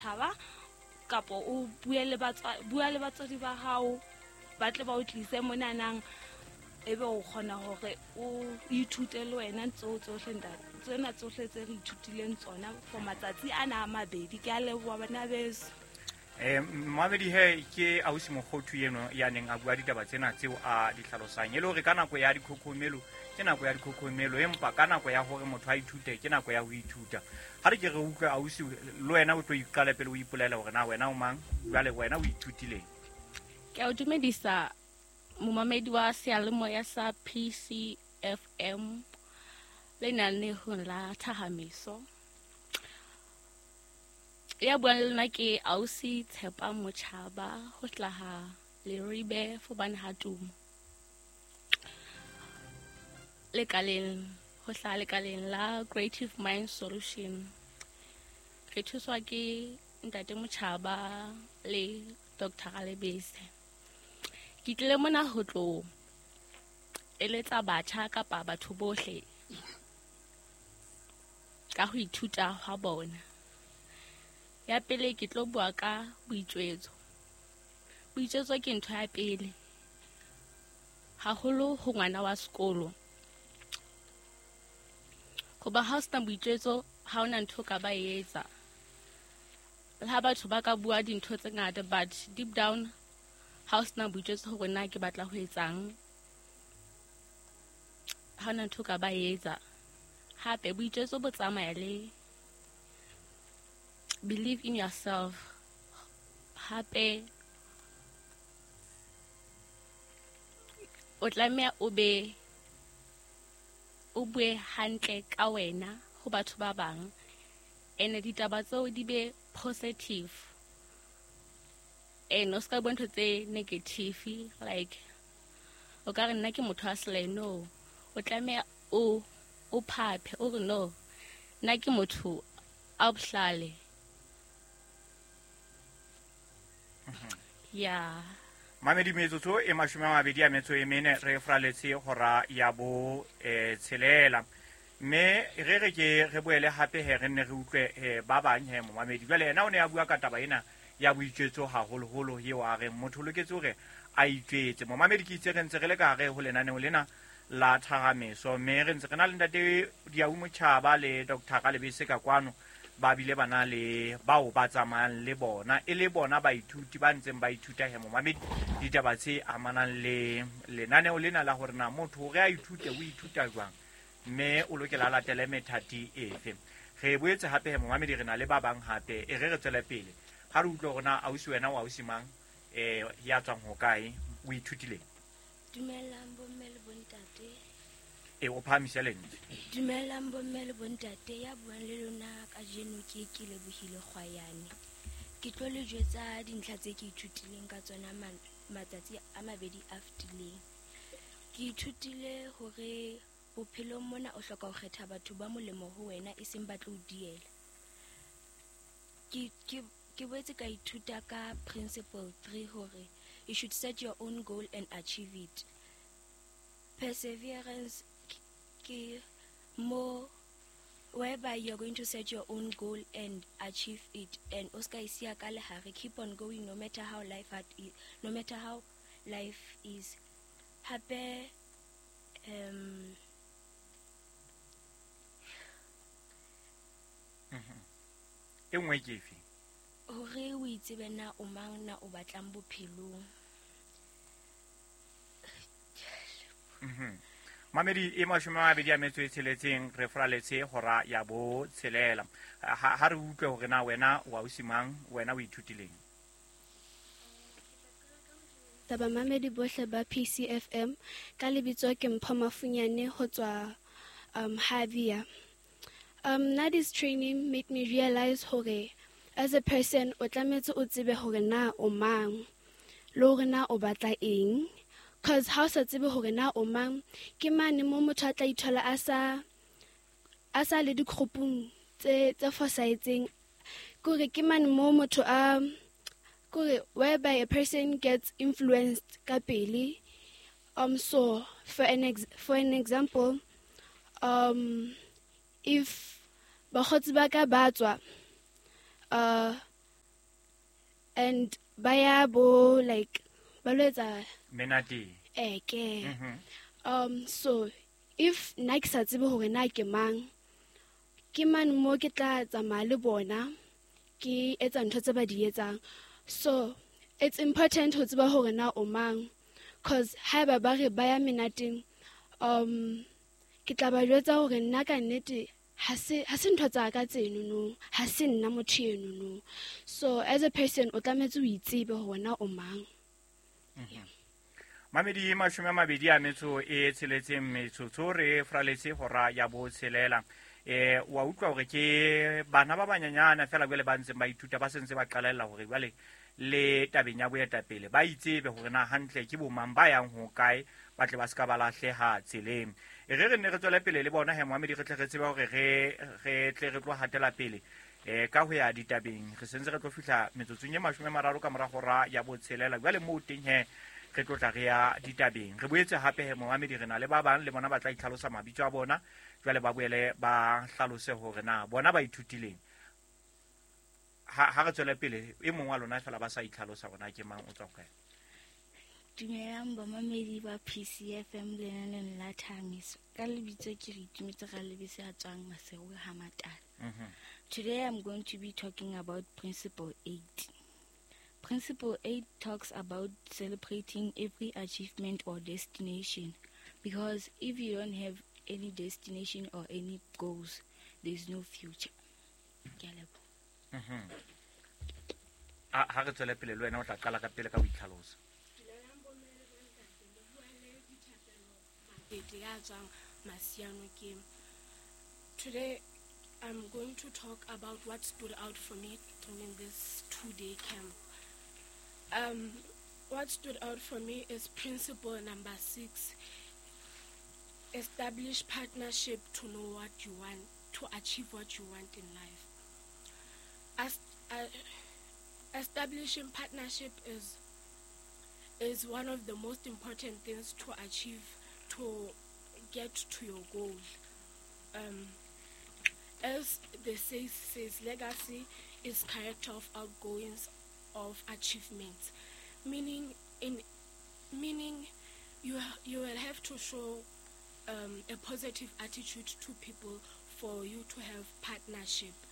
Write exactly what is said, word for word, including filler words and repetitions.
thaba kapo o bue le batsa bua le batswadi ba hao ba tle ba o tlise monanang ebe o kgona hore o ithute le wena ntso tsohle ntate tsena tsohle tse re ithutileng tsona for matsatsi ana a mabedi ke a leboha bana beso. Eh Mamedi he ke ausi mogothu yeno ya neng a bua ditaba tsena tseo a di hlalosang ele hore ka nako ya dikhokhomelo ke nako ya dikhokhomelo empa ka nako ya hore motho a ithute ke nako ya ho ithuta ha re ke re utlwe ausi le wena o tlo iqala pele o ipolela hore na wena o mang jwale wena o ithutile. Ke a dumedisa momamedi wa seyalemoya sa P C F M le nanehong la Thahamiso. Ya buang le nna ke ausi Tshepa Motjhaba ho hlaha Leribe Fobane Hatumo. Le kaleng ho hlaha le kaleng la Creative Mind Solution. Re thuswa ke Ntate Motjhaba le Doctor Galebese. Ke tlile mona ho tlo eletsa batjha kapa batho bohle ka ho ithuta ha bona. Ya pele ke tlo bua ka boitjwetso. Boitjwetso ke ntho ya pele haholo ho ngwana wa sekolo. Hoba ha o sena boitjwetso ha ona ntho ka ba etsa. Le ha batho ba ka bua dintho tse ngata but deep down ha o sena boitjwetso hore na ke batla ho etsang ha ona ntho ka ba etsa. Hape boitjwetso bo tsamaya le believe in yourself. Hape o tlameha o be o bue hantle ka wena ho batho ba bang ene ditaba tseo di be positive ene o ska bua ntho tse negative like o ka re nna ke motho a sele. No, o tlameha o o phaphe o re no nna ke motho a bohlale. Ya Mamedi metsotso e mashome a mabedi a metso e mene re fraletse hora ya bo eh tshelela mme re re ke re boele hape he re ne re utlwe ba bang he mo Mamedi jwale yena o ne a bua ka taba ena ya boitjwetso haholo holo eo a re motho loketse hore a itjwetse. Mo Mamedi ke itse re ntse re le ka re ho lenane o lena la Thahamiso mme re ntse re na le Ntate Diau Motjhaba le Doctor Galebese ka kwano ba bile bana le bao ba tsamayang le bona e le bona ba ithuti ba ntseng ba ithuta he mo Mamedi ditaba tse amanang le lenaneo lena la hore na motho re a ithute o ithuta jwang mme o lokela latele methati efe. Re boetse hape he mo Mamedi re na le ba bang hape e re re tswele pele ha re utlwe rona ausi wena wa ausi mang eh ya tswang ho kae o ithutile. Dumelang bomme le bontate. E o phamisele ntle. Dumelang bomme le bontate ya buang le lona ka jeno ke ke le bohile kgwayane. Ke tlo le jwetsa dintlha tse ke ithutileng ka tsona matsatsi a mabedi a fetileng. Ke ithutile hore bophelong mona o hloka ho kgetha batho ba molemo ho wena e seng ba tlo diela. Ke ke ke boetse ka ithuta ka principle three hore you should set your own goal and achieve it. Perseverance ke more whereby you're going to set your own goal and achieve it and Oscar isia ka lehare keep on going no matter how life had is, no matter how life is. Hape um e nngwe ke efe hore o itsebe na o mang na o batlang bophelong. Mhm. Mamedi e mashome a mabedi a metso e tsheletseng re fraletse hora ya bo tshelela ha re utlwe hore na wena wa ausi mang wena o ithutileng. Taba mamedi bohle ba P C F M ka lebitso ke Mpho Mafunyane ho tswa um Havia. Um now this training made me realize hore as a person o tlametse o tsebe hore na o mang le hore na o batla eng. Cause how sa tsebe hore na o mang ke mane mo motho a tla ithola a sa a sa le dikhopung tse tse fosahetseng kore ke mane mo motho a kore whereby a person gets influenced ka pele. Um so for an ex for an example um if bakgotsi ba ka ba tswa uh and baya bo like balwetsa menate eke. Mhm. Um, so if na ke sa tsebe hore na ke mang, ke man mo ke tla tsamaya le bona ke etsa ntho tse ba di etsang. So it's important ho tseba hore na o mang, cause haeba ba re ba ya menateng, um ke tla ba jwetsa hore nna ka nnete ha se ha se ntho tsa ka tseno no, ha se nna motho eno no. So as a person o tlametse o itsebe hore na o mang. mamedi mashome a mabedi a metso e tsheletseng metsotso re fraletse hora ya bo tshelela. eh wa utlwa hore ke bana ba banyanyana fela jwale ba ntseng ba ithuta ba sentse ba qalella hore jwale le tabeng ya boetapele ba itsebe hore na hantle ke bomang ba yang ho kae ba tle ba ska ba lahleha tseleng. e re re ne re tswela pele le bona he Mohamedi re tle re tseba hore re re tle re tlo hatela pele eh ka ho ya ditabeng re sentse re tlo fihla metsotsong e mashome a mararo ka mora hora ya bo tshelela. jwale mo teng he re tlo tla re ya ditabeng re boetse hape he Mohamedi re na le ba bang le bona ba tla itlhalosa mabitso a bona jwale ba boele ba hlalose hore na bona ba ithutileng. ha ha re tswela pele e mongwe wa lona fela ba sa itlhalosa bona ke mang o tswa kae? Dumelang bamamedi ba P C F M lenaneng la Thamiso. Ka lebitso ke re itumetse ga lebese a tswang Maseru ha Matala. Mhm. Today I'm going to be talking about Principle eight. Principle eight talks about celebrating every achievement or destination, because if you don't have any destination or any goals, there's no future. Ke a leboha. Mhm. a ha re tswela pele le wena o tla qala ka pele ka ho itlhalosa. Today I'm going to talk about what stood out for me during this two-day camp. Um, what stood out for me is principle number six. Establish partnership to know what you want, to achieve what you want in life. As, uh, establishing partnership is is one of the most important things to achieve, to get to your goal. Um, as the say says, legacy is character of outgoings of achievements, meaning in meaning you you will have to show um, a positive attitude to people for you to have partnership.